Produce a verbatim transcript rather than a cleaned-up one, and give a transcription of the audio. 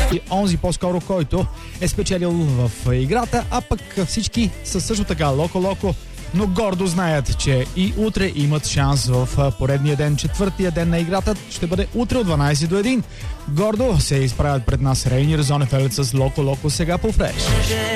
И онзи по-скоро, който е спечелил в играта, а пък всички са също така локо-локо, но гордо знаят, че и утре имат шанс в поредния ден. Четвъртия ден на играта ще бъде утре от дванайсет до един. Гордо се изправят пред нас Рейнир Зонефелд с локо-локо сега по Фреш.